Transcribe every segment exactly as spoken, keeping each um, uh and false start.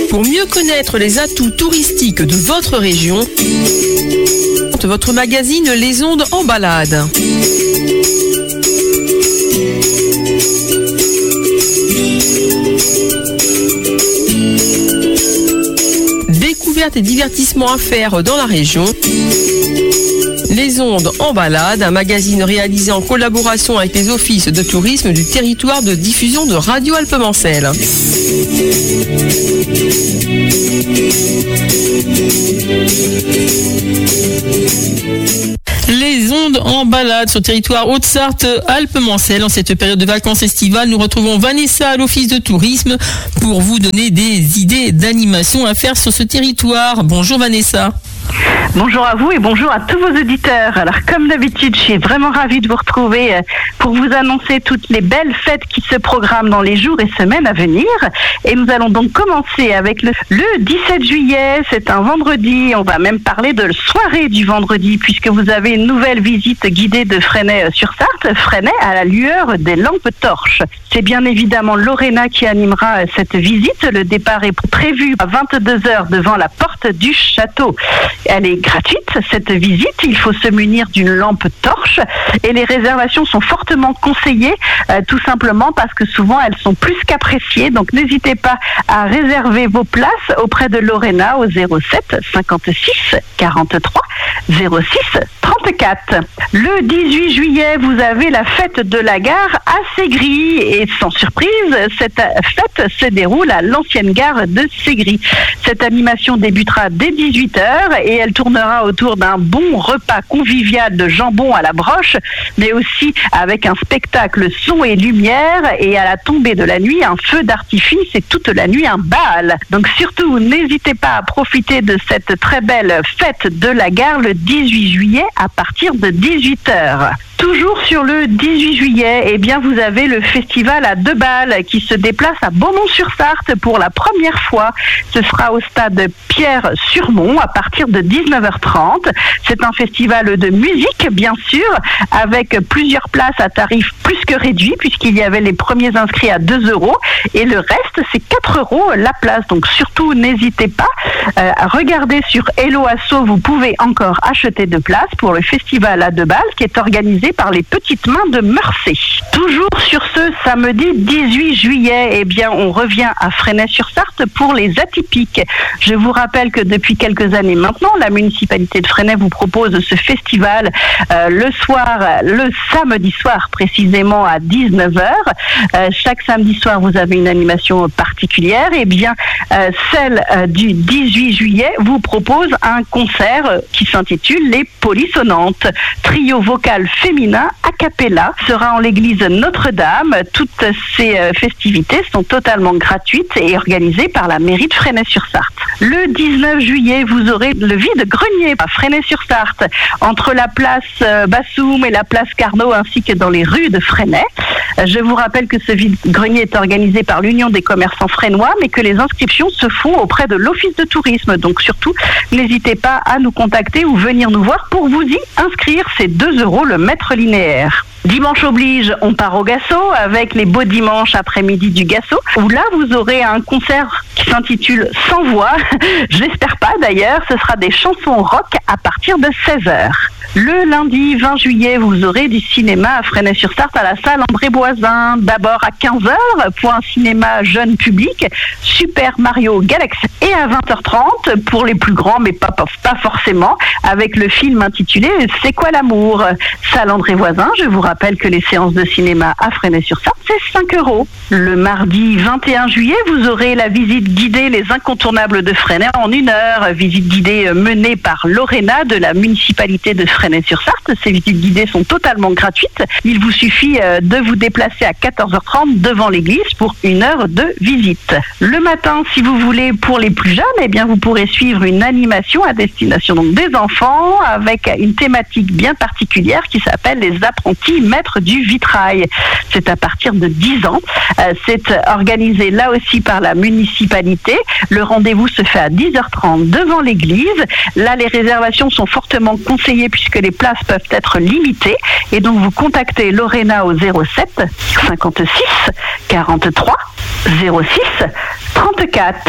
Pour mieux connaître les atouts touristiques de votre région, votre magazine Les Ondes en balade. Découvertes et divertissements à faire dans la région. Les Ondes en balade, un magazine réalisé en collaboration avec les offices de tourisme du territoire de diffusion de Radio Alpemancel. Les Ondes en balade sur le territoire Haute-Sarthe, Alpemancel. En cette période de vacances estivales, nous retrouvons Vanessa à l'office de tourisme pour vous donner des idées d'animation à faire sur ce territoire. Bonjour Vanessa. Bonjour à vous et bonjour à tous vos auditeurs. Alors comme d'habitude, je suis vraiment ravie de vous retrouver pour vous annoncer toutes les belles fêtes qui se programment dans les jours et semaines à venir. Et nous allons donc commencer avec le, le dix-sept juillet, c'est un vendredi. On va même parler de la soirée du vendredi puisque vous avez une nouvelle visite guidée de Fresnay-sur-Sarthe, Fresnay à la lueur des lampes torches. C'est bien évidemment Lorena qui animera cette visite. Le départ est prévu à vingt-deux heures devant la porte du château. Elle est gratuite, cette visite. Il faut se munir d'une lampe torche et les réservations sont fortement conseillées, euh, tout simplement parce que souvent elles sont plus qu'appréciées. Donc n'hésitez pas à réserver vos places auprès de Lorena au zéro sept cinquante-six quarante-trois zéro six trente-quatre. Le dix-huit juillet, vous avez la fête de la gare à Ségris et sans surprise, cette fête se déroule à l'ancienne gare de Ségris. Cette animation débutera dès dix-huit heures et elle tournera autour d'un bon repas convivial de jambon à la broche, mais aussi avec un spectacle son et lumière et à la tombée de la nuit, un feu d'artifice et toute la nuit un bal. Donc surtout, n'hésitez pas à profiter de cette très belle fête de la gare le dix-huit juillet à partir de dix-huit heures. Toujours sur le dix-huit juillet, eh bien vous avez le festival à deux balles qui se déplace à Beaumont-sur-Sarthe pour la première fois. Ce sera au stade Pierre-Surmont à partir de dix-neuf heures trente. C'est un festival de musique, bien sûr, avec plusieurs places à tarif plus que réduit puisqu'il y avait les premiers inscrits à deux euros et le reste c'est quatre euros la place. Donc surtout n'hésitez pas euh, à regarder sur Hello Asso, vous pouvez encore acheter de places pour le festival à deux balles qui est organisé par les petites mains de Meurcey. Toujours sur ce samedi dix-huit juillet, eh bien, on revient à Fresnay-sur-Sarthe pour les atypiques. Je vous rappelle que depuis quelques années maintenant, la municipalité de Fresnay vous propose ce festival euh, le soir, le samedi soir précisément à dix-neuf heures. Euh, chaque samedi soir, vous avez une animation particulière. Eh bien, euh, celle euh, du dix-huit juillet vous propose un concert qui s'intitule Les Polissonnantes. Trio vocal féminin a cappella sera en l'église Notre-Dame. Toutes ces festivités sont totalement gratuites et organisées par la mairie de Fresnay-sur-Sarthe. Le dix-neuf juillet, vous aurez le vide-grenier à Fresnay-sur-Sarthe, entre la place Bassoum et la place Carnot, ainsi que dans les rues de Fresnay. Je vous rappelle que ce vide-grenier est organisé par l'Union des commerçants fresnois, mais que les inscriptions se font auprès de l'office de tourisme. Donc surtout, n'hésitez pas à nous contacter ou venir nous voir pour vous y inscrire. C'est deux euros le mètre linéaire. Dimanche oblige, on part au Gassot avec les beaux dimanches après-midi du Gassot, où là vous aurez un concert qui s'intitule Sans voix. J'espère pas d'ailleurs, ce sera des chansons rock à partir de seize heures. Le lundi vingt juillet, vous aurez du cinéma à Fresnay-sur-Sarthe à la salle André Boisin. D'abord à quinze heures pour un cinéma jeune public, Super Mario Galaxy. Et à vingt heures trente pour les plus grands, mais pas, pas, pas forcément, avec le film intitulé C'est quoi l'amour ? Salle André Voisin, je vous rappelle que les séances de cinéma à Fresnay-sur-Sarthe, c'est cinq euros. Le mardi vingt et un juillet, vous aurez la visite guidée Les Incontournables de Fresnay en une heure. Visite guidée menée par Lorena de la municipalité de Fresnay-sur-Sarthe. Ces visites guidées sont totalement gratuites. Il vous suffit de vous déplacer à quatorze heures trente devant l'église pour une heure de visite. Le matin, si vous voulez, pour les plus jeunes, eh bien, vous pourrez suivre une animation à destination donc des enfants avec une thématique bien particulière qui s'appelle les apprentis maîtres du vitrail. C'est à partir de dix ans. Euh, c'est organisé là aussi par la municipalité. Le rendez-vous se fait à dix heures trente devant l'église. Là, les réservations sont fortement conseillées puisque les places peuvent être limitées. Et donc, vous contactez Lorena au zéro sept cinquante-six quarante-trois zéro six trente-quatre.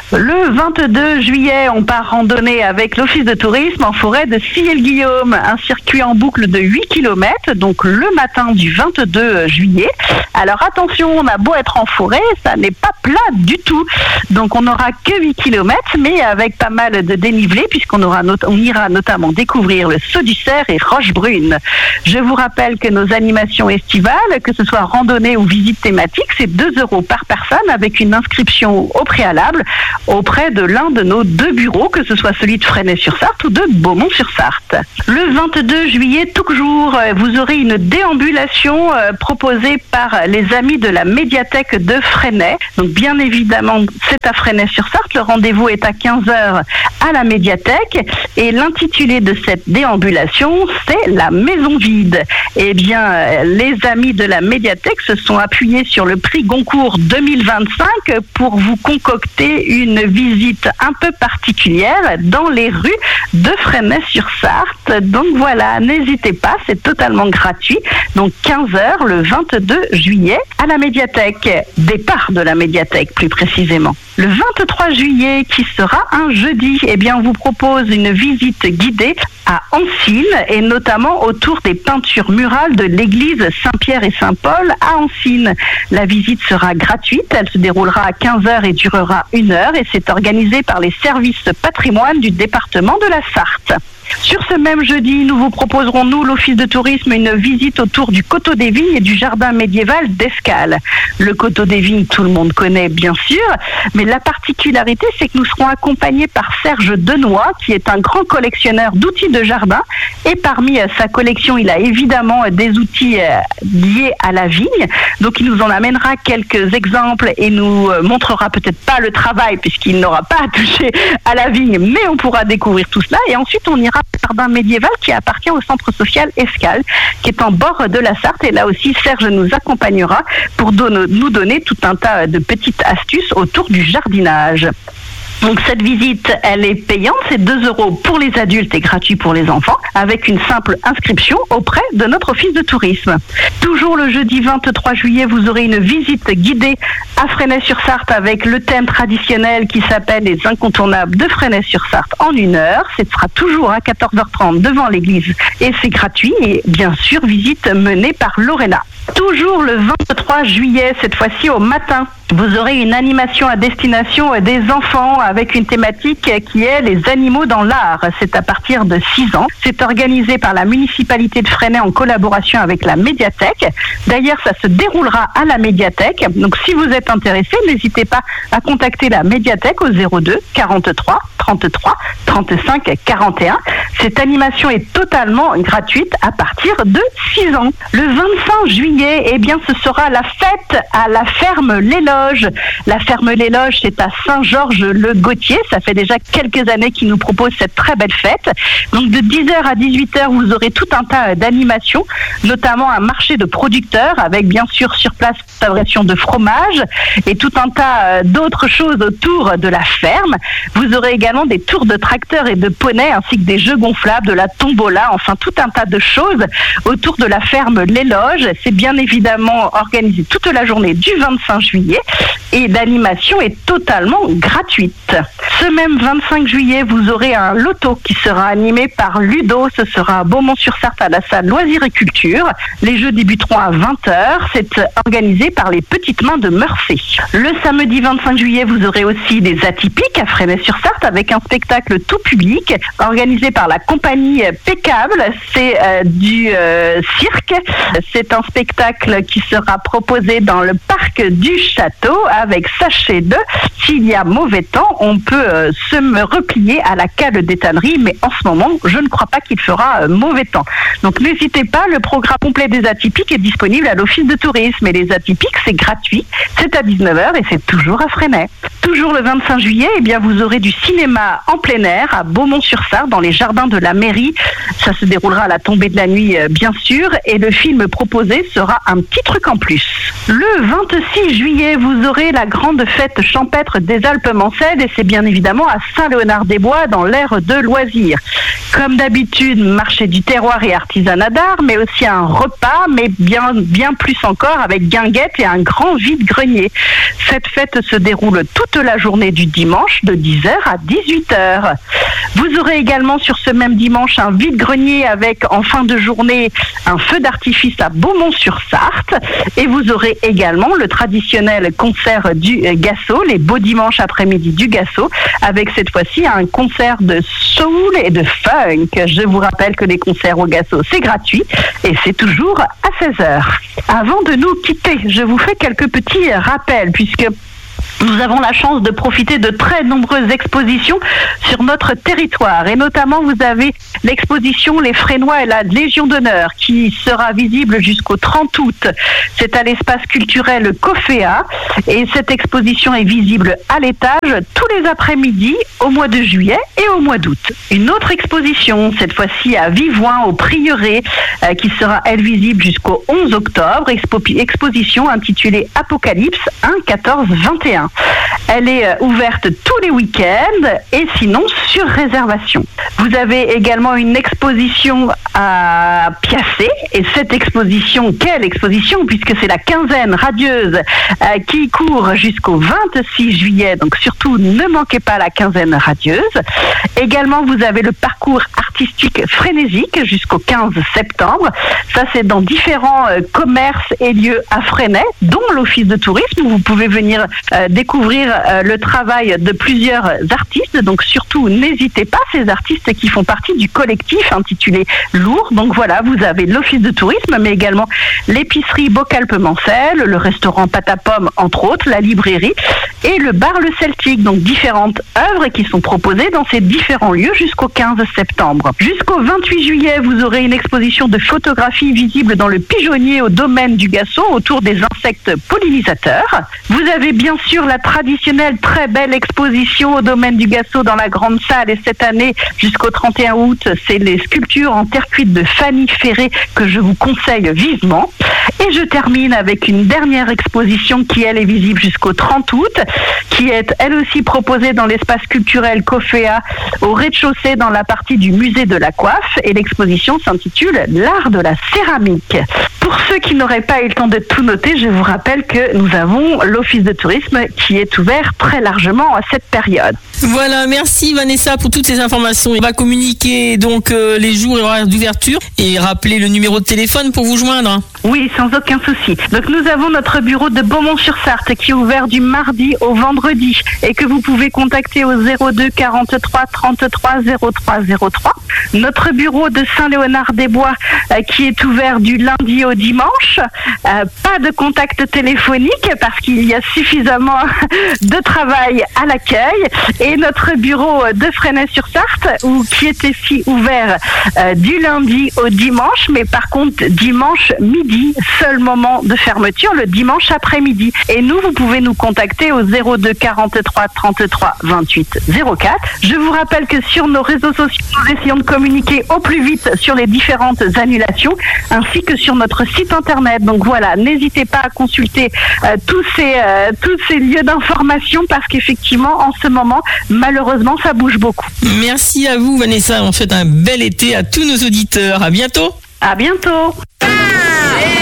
Le vingt-deux juillet, on part randonnée avec l'Office de tourisme en forêt de Sillé-le-Guillaume, un circuit en boucle de huit kilomètres, donc le matin du vingt-deux juillet. Alors attention, on a beau être en forêt, ça n'est pas plat du tout. Donc on n'aura que huit kilomètres, mais avec pas mal de dénivelé, puisqu'on aura not- on ira notamment découvrir le Saut du Cerf et Rochebrune. Je vous rappelle que nos animations estivales, que ce soit randonnée ou visite thématique, c'est deux euros par personne avec une inscription au préalable auprès de l'un de nos deux bureaux, que ce soit celui de Fresnay-sur-Sarthe ou de Beaumont-sur-Sarthe. Le vingt-deux juillet, toujours, vous aurez une déambulation proposée par les amis de la médiathèque de Fresnay. Donc bien évidemment, c'est à Fresnay-sur-Sarthe. Le rendez-vous est à quinze heures à la médiathèque et l'intitulé de cette déambulation, c'est la maison vide. Eh bien, les amis de la médiathèque se sont appuyés sur le prix Goncourt deux mille vingt-cinq pour vous concocter une visite un peu particulière dans les rues de Fresnay-sur-Sarthe. Donc voilà, n'hésitez pas, c'est totalement gratuit. Donc quinze heures le vingt-deux juillet à la médiathèque, départ de la médiathèque plus précisément. Le vingt-trois juillet, qui sera un jeudi, eh bien on vous propose une visite guidée à Ancines et notamment autour des peintures murales de l'église Saint-Pierre et Saint-Paul à Ancines. La visite sera gratuite, elle se déroulera à quinze heures et durera une heure et c'est organisé par les services patrimoine du département de la Sarthe. Sur ce même jeudi, nous vous proposerons, nous, l'Office de tourisme, une visite autour du Coteau des Vignes et du jardin médiéval d'Escales. Le Coteau des Vignes, tout le monde connaît bien sûr, mais la particularité, c'est que nous serons accompagnés par Serge Denoy, qui est un grand collectionneur d'outils de jardin. Et parmi sa collection, il a évidemment des outils liés à la vigne. Donc il nous en amènera quelques exemples et nous montrera peut-être pas le travail, puisqu'il n'aura pas à toucher à la vigne, mais on pourra découvrir tout cela. Et ensuite, on ira au jardin médiéval qui appartient au centre social Escales, qui est en bord de la Sarthe. Et là aussi, Serge nous accompagnera pour don- nous donner tout un tas de petites astuces autour du jardinage. Donc cette visite, elle est payante, c'est deux euros pour les adultes et gratuit pour les enfants, avec une simple inscription auprès de notre office de tourisme. Toujours le jeudi vingt-trois juillet, vous aurez une visite guidée à Fresnay-sur-Sarthe avec le thème traditionnel qui s'appelle les incontournables de Fresnay-sur-Sarthe en une heure. Ce sera toujours à quatorze heures trente devant l'église et c'est gratuit et bien sûr visite menée par Lorena. Toujours le vingt-trois juillet, cette fois-ci au matin, vous aurez une animation à destination des enfants avec une thématique qui est les animaux dans l'art. C'est à partir de six ans. C'est organisé par la municipalité de Fresnay en collaboration avec la médiathèque. D'ailleurs, ça se déroulera à la médiathèque. Donc, si vous êtes intéressé, n'hésitez pas à contacter la médiathèque au zéro deux quarante-trois trente-trois trente-cinq quarante et un. Cette animation est totalement gratuite à partir de six ans. Le vingt-cinq juillet, eh bien, ce sera la fête à la ferme Les Loges. La ferme Les Loges, c'est à Saint-Georges-le-Gautier. Ça fait déjà quelques années qu'ils nous proposent cette très belle fête. Donc, de dix heures à dix-huit heures, vous aurez tout un tas d'animations, notamment un marché de producteurs avec, bien sûr, sur place, fabrication de fromage et tout un tas d'autres choses autour de la ferme. Vous aurez également des tours de tracteurs et de poneys ainsi que des jeux gonflables, de la tombola, enfin tout un tas de choses autour de la ferme Les Loges. C'est bien évidemment organisé toute la journée du vingt-cinq juillet et l'animation est totalement gratuite. Ce même vingt-cinq juillet, vous aurez un loto qui sera animé par Ludo. Ce sera à Beaumont-sur-Sarthe à la salle Loisirs et Culture. Les jeux débuteront à vingt heures. C'est organisé par les Petites Mains de Meursault. Le samedi vingt-cinq juillet, vous aurez aussi des atypiques à Fresnay-sur-Sarthe avec un spectacle tout public organisé par la compagnie Pécable. C'est euh, du euh, cirque. C'est un spectacle qui sera proposé dans le parc du château avec sachez de s'il y a mauvais temps, on peut euh, se replier à la cale des tanneries, mais en ce moment, je ne crois pas qu'il fera euh, mauvais temps. Donc n'hésitez pas, le programme complet des atypiques est disponible à l'office de tourisme et les atypiques, c'est gratuit, c'est à dix-neuf heures et c'est toujours à Fresnay. Toujours le vingt-cinq juillet, eh bien vous aurez du cinéma en plein air à Beaumont-sur-Sarthe dans les jardins de la mairie. Ça se déroulera à la tombée de la nuit, euh, bien sûr, et le film proposé sera un petit truc en plus. Le vingt-six juillet, vous aurez la grande fête champêtre des Alpes Mancèdes et c'est bien évidemment à Saint-Léonard-des-Bois dans l'aire de loisirs. Comme d'habitude, marché du terroir et artisanat d'art, mais aussi un repas, mais bien, bien plus encore avec guinguette et un grand vide-grenier. Cette fête se déroule toute la journée du dimanche de dix heures à dix-huit heures. Vous aurez également sur ce même dimanche un vide-grenier avec en fin de journée un feu d'artifice à Beaumont-sur-Sarthe et vous aurez également le traditionnel concert du Gasso, les beaux dimanches après-midi du Gasso, avec cette fois-ci un concert de soul et de funk. Je vous rappelle que les concerts au Gasso, c'est gratuit et c'est toujours à seize heures. Avant de nous quitter, je vous fais quelques petits rappels puisque nous avons la chance de profiter de très nombreuses expositions sur notre territoire et notamment vous avez l'exposition Les Frénois et la Légion d'honneur qui sera visible jusqu'au trente août. C'est à l'espace culturel Coféa et cette exposition est visible à l'étage tous les après-midi au mois de juillet et au mois d'août. Une autre exposition, cette fois-ci à Vivoin au Prieuré, euh, qui sera elle visible jusqu'au onze octobre, expo- exposition intitulée Apocalypse un, quatorze, vingt et un. Elle est ouverte tous les week-ends et sinon sur réservation. Vous avez également une exposition à Piacé et cette exposition, quelle exposition puisque c'est la quinzaine radieuse euh, qui court jusqu'au vingt-six juillet, donc surtout ne manquez pas la quinzaine radieuse. Également vous avez le parcours artistique frénésique jusqu'au quinze septembre. Ça c'est dans différents euh, commerces et lieux à Fresnay, dont l'office de tourisme où vous pouvez venir euh, découvrir euh, le travail de plusieurs artistes. Donc surtout n'hésitez pas, ces artistes qui font partie du collectif intitulé Lourd. Donc voilà, vous avez l'office de tourisme, mais également l'épicerie Bocalpe-Mancel, le restaurant Pâte à Pomme entre autres, la librairie et le bar Le Celtique. Donc différentes œuvres qui sont proposées dans ces différents lieux jusqu'au quinze septembre. Jusqu'au vingt-huit juillet, vous aurez une exposition de photographie visible dans le pigeonnier au domaine du Gasso autour des insectes pollinisateurs. Vous avez bien sûr la traditionnelle très belle exposition au domaine du Gasso dans la grande salle et cette année jusqu'au trente et un août, c'est les sculptures en terre cuite de Fanny Ferré que je vous conseille vivement. Et je termine avec une dernière exposition qui elle est visible jusqu'au trente août, qui est elle aussi proposée dans l'espace culturel Coféa au rez-de-chaussée dans la partie du musée de la coiffe et l'exposition s'intitule L'art de la céramique. Pour ceux qui n'auraient pas eu le temps de tout noter, je vous rappelle que nous avons l'office de tourisme qui est ouvert très largement à cette période. Voilà, merci Vanessa pour toutes ces informations. On va communiquer donc euh, les jours et horaires d'ouverture et rappeler le numéro de téléphone pour vous joindre. Oui, sans aucun souci. Donc nous avons notre bureau de Beaumont-sur-Sarthe qui est ouvert du mardi au vendredi et que vous pouvez contacter au zéro deux quarante-trois trente-trois zéro trois zéro trois. Notre bureau de Saint-Léonard-des-Bois euh, qui est ouvert du lundi au dimanche. Euh, pas de contact téléphonique parce qu'il y a suffisamment de travail à l'accueil. Et notre bureau de Fresnay-sur-Sarthe où, qui est ici ouvert euh, du lundi au dimanche, mais par contre dimanche midi, seul moment de fermeture, le dimanche après-midi. Et nous, vous pouvez nous contacter au zéro deux quarante-trois trente-trois vingt-huit zéro quatre. Je vous rappelle que sur nos réseaux sociaux, nous essayons de communiquer au plus vite sur les différentes annulations, ainsi que sur notre site internet. Donc voilà, n'hésitez pas à consulter euh, tous ces euh, tous ces lieux d'information parce qu'effectivement, en ce moment, malheureusement, ça bouge beaucoup. Merci à vous, Vanessa. On fait un bel été à tous nos auditeurs. À bientôt. À bientôt. Ah